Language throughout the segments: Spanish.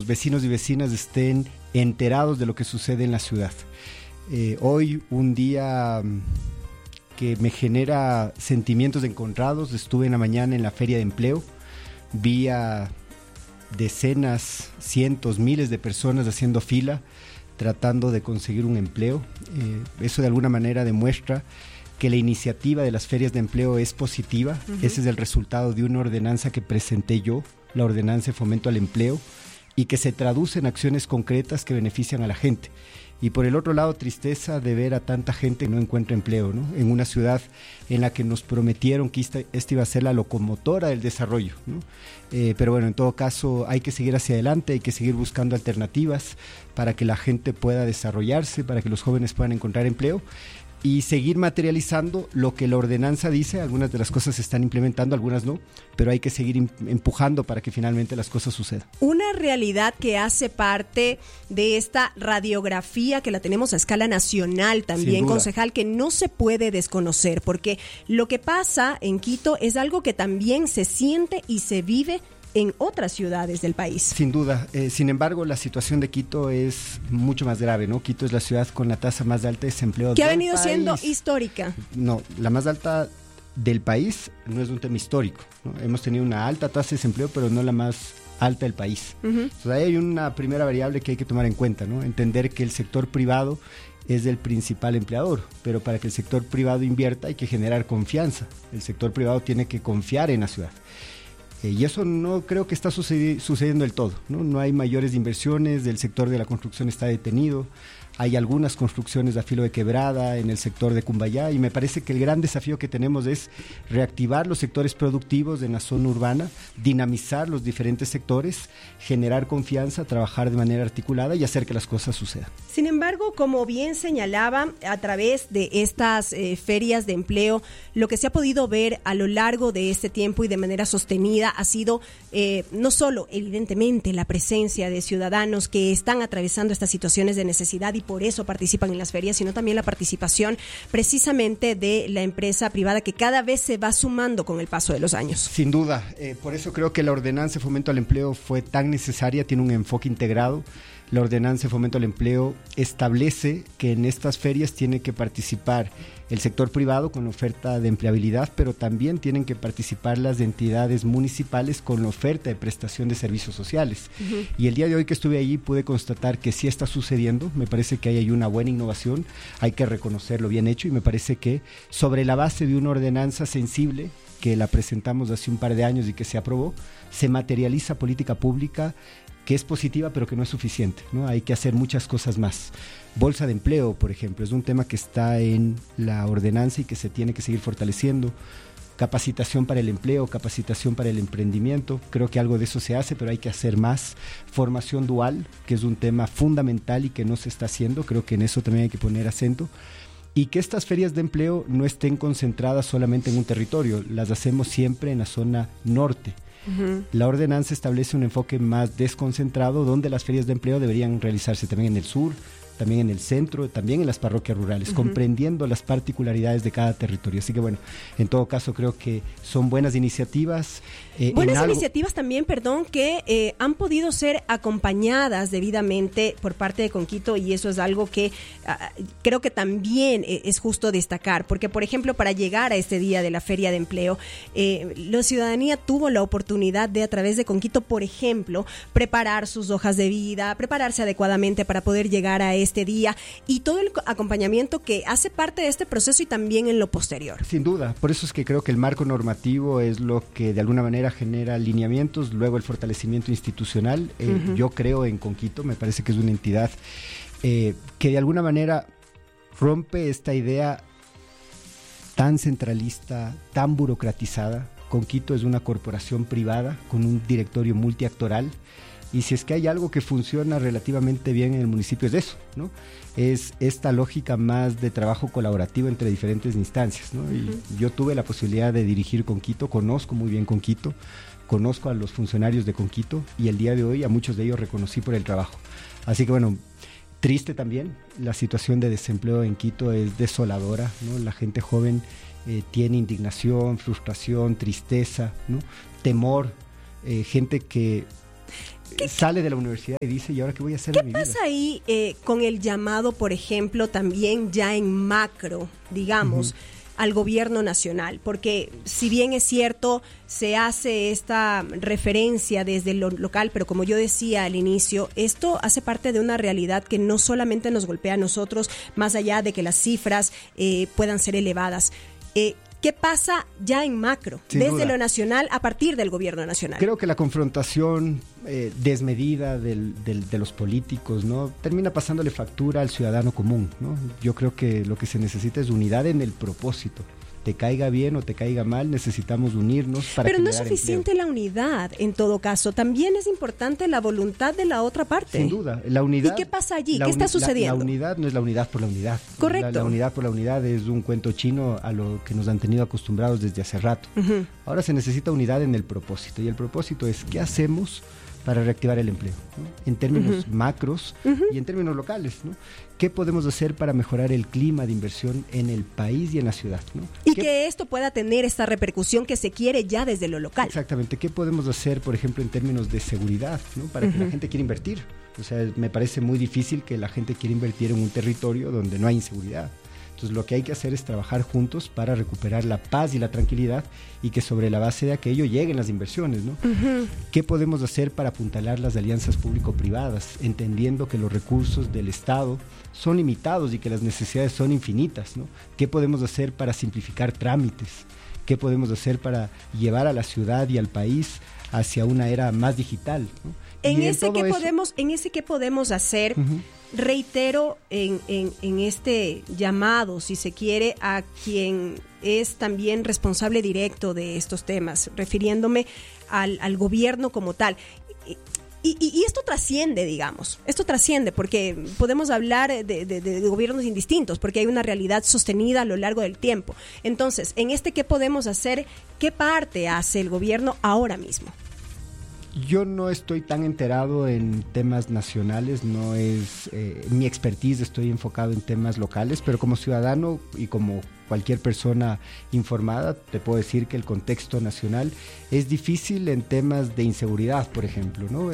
vecinos y vecinas estén enterados de lo que sucede en la ciudad. Hoy, un día que me genera sentimientos encontrados, estuve en la mañana en la feria de empleo, vi a decenas, cientos, miles de personas haciendo fila, tratando de conseguir un empleo. Eso de alguna manera demuestra que la iniciativa de las ferias de empleo es positiva. Ese es el resultado de una ordenanza que presenté yo, la ordenanza de fomento al empleo, y que se traduce en acciones concretas que benefician a la gente. Y por el otro lado, tristeza de ver a tanta gente que no encuentra empleo, ¿no? En una ciudad en la que nos prometieron que esta iba a ser la locomotora del desarrollo, ¿no? Pero bueno, en todo caso hay que seguir hacia adelante, hay que seguir buscando alternativas para que la gente pueda desarrollarse, para que los jóvenes puedan encontrar empleo y seguir materializando lo que la ordenanza dice. Algunas de las cosas se están implementando, algunas no, pero hay que seguir empujando para que finalmente las cosas sucedan. Una realidad que hace parte de esta radiografía que la tenemos a escala nacional también, concejal, que no se puede desconocer, porque lo que pasa en Quito es algo que también se siente y se vive en otras ciudades del país. Sin duda. Sin embargo, la situación de Quito es mucho más grave, ¿no? Quito es la ciudad con la tasa más alta de desempleo que ha venido siendo histórica. No, la más alta del país no es un tema histórico, ¿no? Hemos tenido una alta tasa de desempleo, pero no la más alta del país. Entonces, ahí hay una primera variable que hay que tomar en cuenta, ¿no? Entender que el sector privado es el principal empleador, pero para que el sector privado invierta hay que generar confianza. El sector privado tiene que confiar en la ciudad. Y eso no creo que está sucediendo del todo, ¿no? No hay mayores inversiones, el sector de la construcción está detenido, hay algunas construcciones a filo de quebrada en el sector de Cumbayá, y me parece que el gran desafío que tenemos es reactivar los sectores productivos en la zona urbana, dinamizar los diferentes sectores, generar confianza, trabajar de manera articulada y hacer que las cosas sucedan. Sin embargo, como bien señalaba, a través de estas ferias de empleo, lo que se ha podido ver a lo largo de este tiempo y de manera sostenida ha sido no solo, evidentemente, la presencia de ciudadanos que están atravesando estas situaciones de necesidad y por eso participan en las ferias, sino también la participación precisamente de la empresa privada que cada vez se va sumando con el paso de los años. Sin duda, por eso creo que la ordenanza de fomento al empleo fue tan necesaria, tiene un enfoque integrado. La ordenanza de fomento al empleo establece que en estas ferias tiene que participar el sector privado con oferta de empleabilidad, pero también tienen que participar las entidades municipales con la oferta de prestación de servicios sociales. Y el día de hoy que estuve allí pude constatar que sí está sucediendo. Me parece que hay una buena innovación, hay que reconocerlo bien hecho, y me parece que sobre la base de una ordenanza sensible que la presentamos hace un par de años y que se aprobó, se materializa política pública que es positiva pero que no es suficiente, ¿no? Hay que hacer muchas cosas más. Bolsa de empleo, por ejemplo, es un tema que está en la ordenanza y que se tiene que seguir fortaleciendo. Capacitación para el empleo, capacitación para el emprendimiento, creo que algo de eso se hace, pero hay que hacer más. Formación dual, que es un tema fundamental y que no se está haciendo, creo que en eso también hay que poner acento. Y que estas ferias de empleo no estén concentradas solamente en un territorio, las hacemos siempre en la zona norte. La ordenanza establece un enfoque más desconcentrado donde las ferias de empleo deberían realizarse también en el sur, también en el centro, también en las parroquias rurales, comprendiendo las particularidades de cada territorio. Así que bueno, en todo caso creo que son buenas iniciativas. Buenas iniciativas también, que han podido ser acompañadas debidamente por parte de Conquito, y eso es algo que creo que también es justo destacar, porque por ejemplo, para llegar a este día de la Feria de Empleo, la ciudadanía tuvo la oportunidad de, a través de Conquito, por ejemplo, preparar sus hojas de vida, prepararse adecuadamente para poder llegar a este día, y todo el acompañamiento que hace parte de este proceso y también en lo posterior. Sin duda, por eso es que creo que el marco normativo es lo que de alguna manera genera alineamientos, luego el fortalecimiento institucional. Yo creo en Conquito, me parece que es una entidad que de alguna manera rompe esta idea tan centralista, tan burocratizada. Conquito es una corporación privada con un directorio multiactoral, y si es que hay algo que funciona relativamente bien en el municipio es eso, ¿no? Es esta lógica más de trabajo colaborativo entre diferentes instancias, ¿no? Y yo tuve la posibilidad de dirigir Conquito, conozco muy bien Conquito, conozco a los funcionarios de Conquito, y el día de hoy a muchos de ellos reconocí por el trabajo. Así que bueno, triste también, la situación de desempleo en Quito es desoladora, ¿no? La gente joven tiene indignación, frustración, tristeza, ¿no? Temor, gente que sale de la universidad y dice, ¿y ahora qué voy a hacer ¿Qué de mi vida? pasa ahí con el llamado, por ejemplo, también ya en macro, digamos, al gobierno nacional? Porque si bien es cierto, se hace esta referencia desde lo local, pero como yo decía al inicio, esto hace parte de una realidad que no solamente nos golpea a nosotros, más allá de que las cifras puedan ser elevadas. ¿Qué pasa ya en macro, Sin desde duda. lo nacional, a partir del gobierno nacional? Creo que la confrontación desmedida de los políticos, ¿no?, termina pasándole factura al ciudadano común, ¿no? Yo creo que lo que se necesita es unidad en el propósito. Te caiga bien o te caiga mal, necesitamos unirnos para Pero no es generar suficiente empleo. la unidad, en todo caso. También es importante la voluntad de la otra parte. Sin duda, la unidad. ¿Y qué pasa allí? ¿Qué está sucediendo? La unidad no es la unidad por la unidad. Correcto. La unidad por la unidad es un cuento chino a lo que nos han tenido acostumbrados desde hace rato. Ahora se necesita unidad en el propósito, y el propósito es ¿qué hacemos para reactivar el empleo, ¿no?, en términos macros y en términos locales, ¿no? ¿Qué podemos hacer para mejorar el clima de inversión en el país y en la ciudad, ¿no? Y que esto pueda tener esta repercusión que se quiere ya desde lo local. Exactamente. ¿Qué podemos hacer, por ejemplo, en términos de seguridad, ¿no?, para que la gente quiera invertir? O sea, me parece muy difícil que la gente quiera invertir en un territorio donde no hay inseguridad. Entonces, lo que hay que hacer es trabajar juntos para recuperar la paz y la tranquilidad, y que sobre la base de aquello lleguen las inversiones, ¿no? ¿Qué podemos hacer para apuntalar las alianzas público-privadas, entendiendo que los recursos del Estado son limitados y que las necesidades son infinitas, ¿no? ¿Qué podemos hacer para simplificar trámites? ¿Qué podemos hacer para llevar a la ciudad y al país hacia una era más digital, ¿no? En Y ese todo qué podemos hacer, reitero en este llamado, si se quiere, a quien es también responsable directo de estos temas, refiriéndome al gobierno como tal. Y esto trasciende, digamos, porque podemos hablar de gobiernos indistintos, porque hay una realidad sostenida a lo largo del tiempo. Entonces, en ¿qué podemos hacer? ¿Qué parte hace el gobierno ahora mismo? Yo no estoy tan enterado en temas nacionales, no es mi expertise, estoy enfocado en temas locales, pero como ciudadano y como cualquier persona informada, te puedo decir que el contexto nacional es difícil en temas de inseguridad, por ejemplo, ¿no?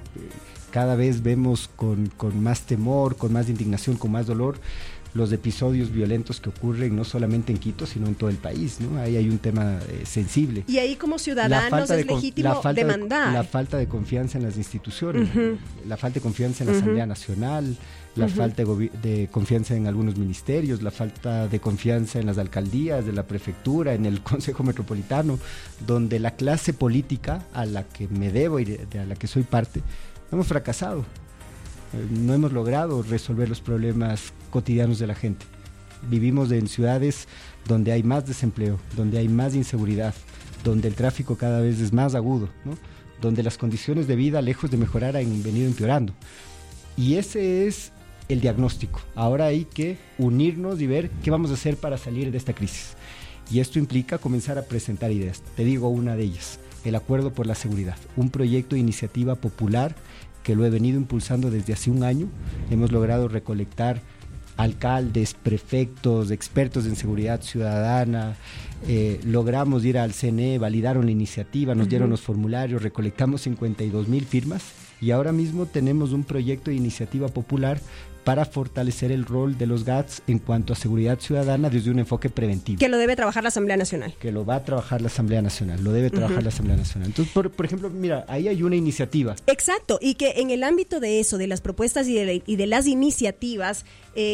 Cada vez vemos con más temor, con más indignación, con más dolor, los episodios violentos que ocurren no solamente en Quito, sino en todo el país, ¿no? Ahí hay un tema sensible. Y ahí como ciudadanos es legítimo demandar. La falta de confianza en las instituciones, la falta de confianza en la Asamblea Nacional, la falta de confianza en algunos ministerios, la falta de confianza en las alcaldías, de la prefectura, en el Consejo Metropolitano, donde la clase política a la que me debo y a la que soy parte, hemos fracasado. No hemos logrado resolver los problemas cotidianos de la gente. Vivimos en ciudades donde hay más desempleo, donde hay más inseguridad, donde el tráfico cada vez es más agudo, ¿no?, donde las condiciones de vida, lejos de mejorar, han venido empeorando. Y ese es el diagnóstico. Ahora hay que unirnos y ver qué vamos a hacer para salir de esta crisis. Y esto implica comenzar a presentar ideas. Te digo una de ellas, el Acuerdo por la Seguridad, un proyecto de iniciativa popular que lo he venido impulsando desde hace un año. Hemos logrado recolectar alcaldes, prefectos, expertos en seguridad ciudadana, logramos ir al CNE, validaron la iniciativa, nos dieron los formularios, recolectamos 52,000 firmas y ahora mismo tenemos un proyecto de iniciativa popular para fortalecer el rol de los GATS en cuanto a seguridad ciudadana desde un enfoque preventivo. Que lo debe trabajar la Asamblea Nacional. Que lo va a trabajar la Asamblea Nacional, lo debe trabajar la Asamblea Nacional. Entonces, por ejemplo, mira, ahí hay una iniciativa. Exacto, y que en el ámbito de eso, de las propuestas y de las iniciativas,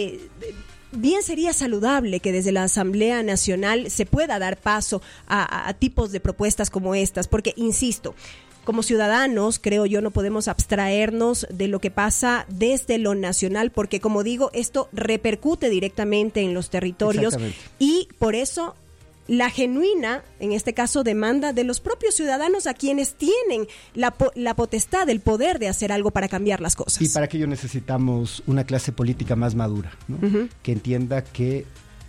bien sería saludable que desde la Asamblea Nacional se pueda dar paso a tipos de propuestas como estas, porque, insisto, como ciudadanos, creo yo, no podemos abstraernos de lo que pasa desde lo nacional, porque, como digo, esto repercute directamente en los territorios y por eso la genuina, en este caso, demanda de los propios ciudadanos a quienes tienen la potestad, el poder de hacer algo para cambiar las cosas. Y para ello necesitamos una clase política más madura, ¿no? Que entienda que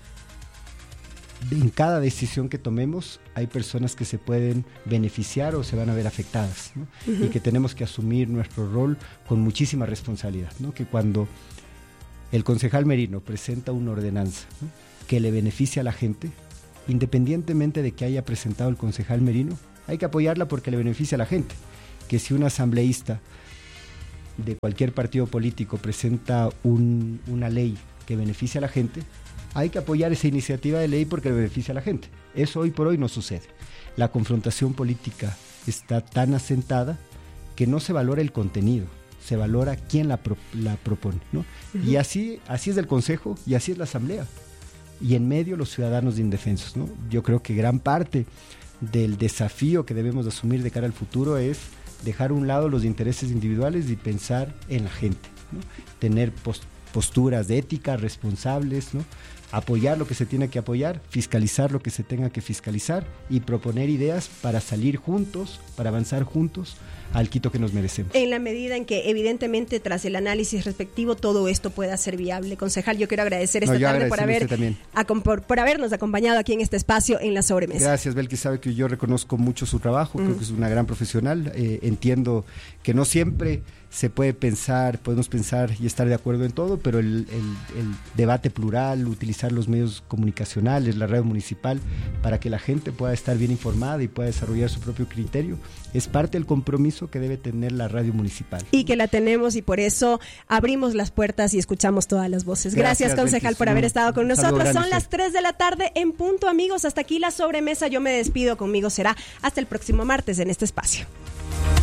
en cada decisión que tomemos hay personas que se pueden beneficiar o se van a ver afectadas, ¿no? Y que tenemos que asumir nuestro rol con muchísima responsabilidad, ¿no? Que cuando el concejal Merino presenta una ordenanza, ¿no?, que le beneficia a la gente, independientemente de que haya presentado el concejal Merino, hay que apoyarla porque le beneficia a la gente. que si un asambleísta de cualquier partido político presenta una ley que beneficia a la gente, hay que apoyar esa iniciativa de ley porque beneficia a la gente. Eso hoy por hoy no sucede. La confrontación política está tan asentada que no se valora el contenido, se valora quién la propone, ¿no? Y así es el Consejo y así es la Asamblea. Y en medio los ciudadanos indefensos, ¿no? Yo creo que gran parte del desafío que debemos asumir de cara al futuro es dejar a un lado los intereses individuales y pensar en la gente, ¿no? Tener posturas de ética, responsables, ¿no? Apoyar lo que se tiene que apoyar, fiscalizar lo que se tenga que fiscalizar y proponer ideas para salir juntos, para avanzar juntos al Quito que nos merecemos. En la medida en que evidentemente tras el análisis respectivo todo esto pueda ser viable. Concejal, yo quiero agradecer esta tarde por habernos acompañado aquí en este espacio en La Sobremesa. Gracias, Belkis, sabe que yo reconozco mucho su trabajo, creo que es una gran profesional, entiendo que no siempre se puede podemos pensar y estar de acuerdo en todo, pero el debate plural, utilizar los medios comunicacionales, la radio municipal, para que la gente pueda estar bien informada y pueda desarrollar su propio criterio, es parte del compromiso que debe tener la radio municipal. Y que la tenemos y por eso abrimos las puertas y escuchamos todas las voces. Gracias concejal, por haber estado con nosotros. Son las 3 de la tarde en punto, amigos. Hasta aquí La Sobremesa. Yo me despido, conmigo será hasta el próximo martes en este espacio.